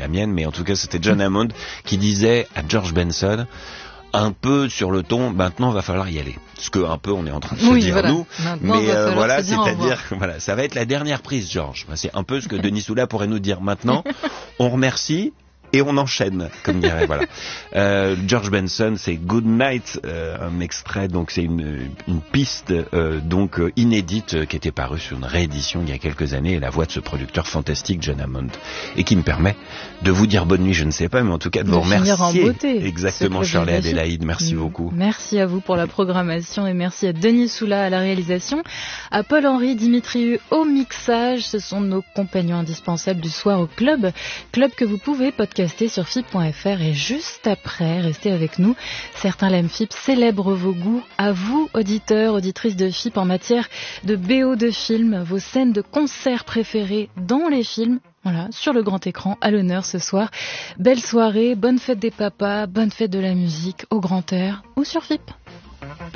la mienne, mais en tout cas c'était John Hammond qui disait à George Benson, un peu sur le ton, maintenant va falloir y aller. Ce que un peu on est en train de se dire nous, maintenant, mais voilà, c'est-à-dire voilà, ça va être la dernière prise, George. C'est un peu ce que Denis Soula pourrait nous dire maintenant. On remercie. Et on enchaîne, comme dirait, voilà. George Benson, c'est Good Night, un extrait, donc c'est une piste donc inédite qui était parue sur une réédition il y a quelques années, et la voix de ce producteur fantastique, John Hammond, et qui me permet de vous dire bonne nuit, je ne sais pas, mais en tout cas de vous remercier. En beauté, exactement, Shirley Adélaïde, merci beaucoup. Merci à vous pour la programmation et merci à Denis Soula à la réalisation, à Paul-Henri Dimitriou au mixage. Ce sont nos compagnons indispensables du soir au club que vous pouvez podcaster sur FIP.fr, et juste après, restez avec nous. Certains l'aiment FIP célèbrent vos goûts. À vous, auditeurs, auditrices de FIP, en matière de BO de films, vos scènes de concerts préférées dans les films. Voilà, sur le grand écran, à l'honneur ce soir. Belle soirée, bonne fête des papas, bonne fête de la musique, au grand air ou sur FIP.